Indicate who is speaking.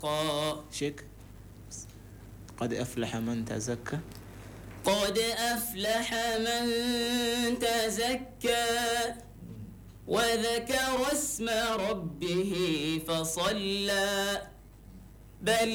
Speaker 1: شك. قد أفلح من تزكى.
Speaker 2: قد أفلح من تزكى وذكر اسم ربه فصلى بل